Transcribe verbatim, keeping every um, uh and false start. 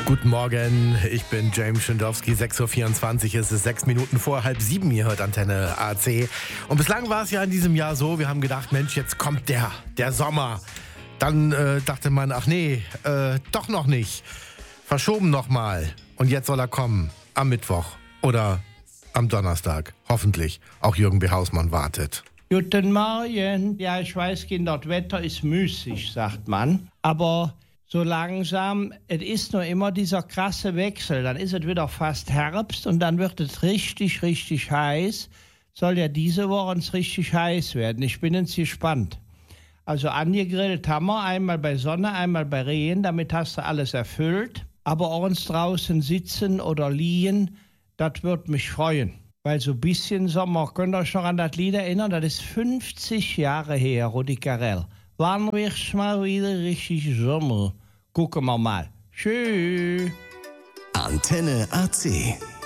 Guten Morgen, ich bin James Schindowski, sechs Uhr vierundzwanzig, es ist sechs Minuten vor halb sieben, ihr hört Antenne A C. Und bislang war es ja in diesem Jahr so, wir haben gedacht, Mensch, jetzt kommt der, der Sommer. Dann äh, dachte man, ach nee, äh, doch noch nicht. Verschoben nochmal. Und jetzt soll er kommen, am Mittwoch oder am Donnerstag, hoffentlich. Auch Jürgen B. Hausmann wartet. Guten Morgen. Ja, ich weiß, Kinder, das Wetter ist müßig, sagt man. Aber so langsam, es ist nur immer dieser krasse Wechsel. Dann ist es wieder fast Herbst und dann wird es richtig, richtig heiß. Soll ja diese Woche richtig heiß werden. Ich bin jetzt gespannt. Also angegrillt haben wir, einmal bei Sonne, einmal bei Regen. Damit hast du alles erfüllt. Aber auch uns draußen sitzen oder liegen, das wird mich freuen. Weil so ein bisschen Sommer, könnt ihr euch noch an das Lied erinnern? Das ist fünfzig Jahre her, Rudi Carrell. Wann wird's mal wieder richtig Sommer? Gucken wir mal. Tschüss. Antenne A C.